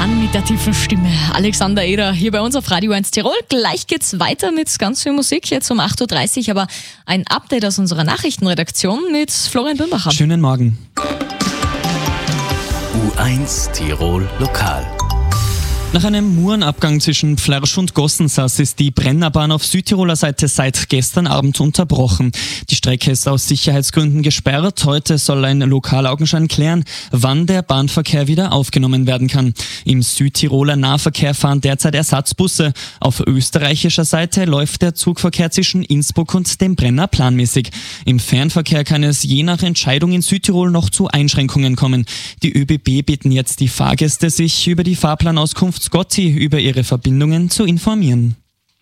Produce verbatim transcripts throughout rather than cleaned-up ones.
Mann mit der tiefen Stimme, Alexander Eder, hier bei uns auf Radio eins Tirol. Gleich geht's weiter mit ganz viel Musik, jetzt um acht Uhr dreißig, aber ein Update aus unserer Nachrichtenredaktion mit Florian Böhmbacher. Schönen Morgen. U eins Tirol Lokal. Nach einem Murenabgang zwischen Pflersch und Gossensass ist die Brennerbahn auf Südtiroler Seite seit gestern Abend unterbrochen. Die Strecke ist aus Sicherheitsgründen gesperrt. Heute soll ein Lokalaugenschein klären, wann der Bahnverkehr wieder aufgenommen werden kann. Im Südtiroler Nahverkehr fahren derzeit Ersatzbusse. Auf österreichischer Seite läuft der Zugverkehr zwischen Innsbruck und dem Brenner planmäßig. Im Fernverkehr kann es je nach Entscheidung in Südtirol noch zu Einschränkungen kommen. Die ÖBB bitten jetzt die Fahrgäste, sich über die Fahrplanauskunft Scotti über ihre Verbindungen zu informieren.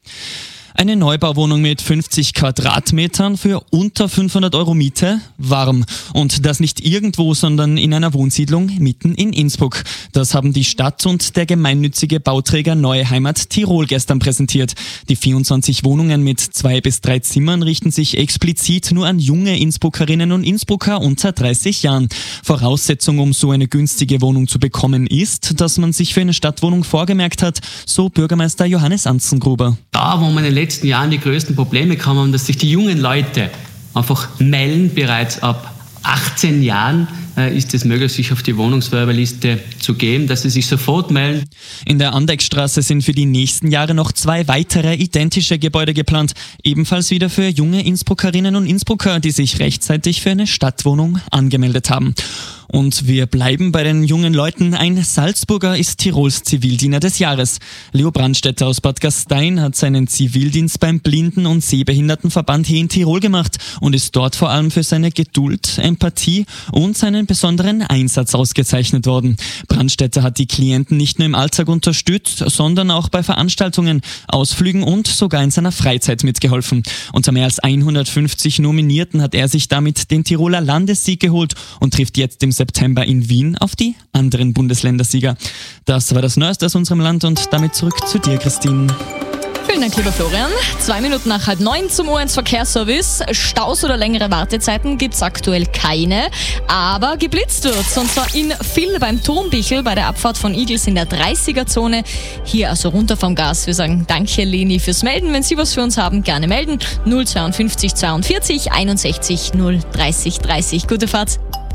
Eine Neubauwohnung mit fünfzig Quadratmetern für unter fünfhundert Euro Miete, warm. Und das nicht irgendwo, sondern in einer Wohnsiedlung mitten in Innsbruck. Das haben die Stadt und der gemeinnützige Bauträger Neue Heimat Tirol gestern präsentiert. Die vierundzwanzig Wohnungen mit zwei bis drei Zimmern richten sich explizit nur an junge Innsbruckerinnen und Innsbrucker unter dreißig Jahren. Voraussetzung, um so eine günstige Wohnung zu bekommen, ist, dass man sich für eine Stadtwohnung vorgemerkt hat, so Bürgermeister Johannes Anzengruber. Da, wo man in den letzten Jahren die größten Probleme kamen, dass sich die jungen Leute einfach melden, bereits ab achtzehn Jahren äh, ist es möglich, sich auf die Wohnungswerberliste zu geben, dass sie sich sofort melden. In der Andeckstraße sind für die nächsten Jahre noch zwei weitere identische Gebäude geplant, ebenfalls wieder für junge Innsbruckerinnen und Innsbrucker, die sich rechtzeitig für eine Stadtwohnung angemeldet haben. Und wir bleiben bei den jungen Leuten. Ein Salzburger ist Tirols Zivildiener des Jahres. Leo Brandstätter aus Bad Gastein hat seinen Zivildienst beim Blinden- und Sehbehindertenverband hier in Tirol gemacht und ist dort vor allem für seine Geduld, Empathie und seinen besonderen Einsatz ausgezeichnet worden. Brandstätter hat die Klienten nicht nur im Alltag unterstützt, sondern auch bei Veranstaltungen, Ausflügen und sogar in seiner Freizeit mitgeholfen. Unter mehr als hundertfünfzig Nominierten hat er sich damit den Tiroler Landessieg geholt und trifft jetzt im September in Wien auf die anderen Bundesländersieger. Das war das Neueste aus unserem Land und damit zurück zu dir, Christine. Vielen Dank, lieber Florian. Zwei Minuten nach halb neun zum U eins Verkehrsservice. Staus oder längere Wartezeiten gibt's aktuell keine, aber geblitzt wird's. Und zwar in Vill beim Turmbichel bei der Abfahrt von Igels in der dreißiger-Zone. Hier also runter vom Gas. Wir sagen danke, Leni, fürs Melden. Wenn Sie was für uns haben, gerne melden. null zweiundfünfzig zweiundvierzig einundsechzig null dreißig dreißig. Gute Fahrt.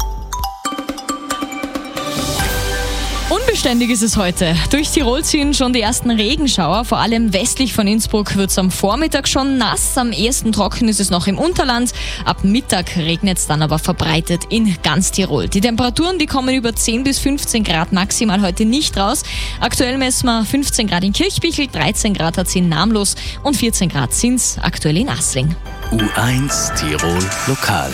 Unbeständig ist es heute. Durch Tirol ziehen schon die ersten Regenschauer. Vor allem westlich von Innsbruck wird es am Vormittag schon nass. Am ehesten trocken ist es noch im Unterland. Ab Mittag regnet es dann aber verbreitet in ganz Tirol. Die Temperaturen, die kommen über zehn bis fünfzehn Grad maximal heute nicht raus. Aktuell messen wir fünfzehn Grad in Kirchbichel, dreizehn Grad hat es in Namlos und vierzehn Grad sind es aktuell in Asling. U eins Tirol Lokal.